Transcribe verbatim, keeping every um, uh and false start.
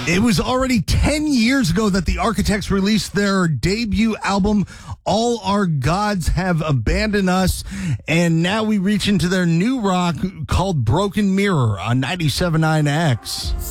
It was already ten years ago that the Architects released their debut album, All Our Gods Have Abandoned Us, and now we reach into their new rock called Broken Mirror on ninety-seven point nine X.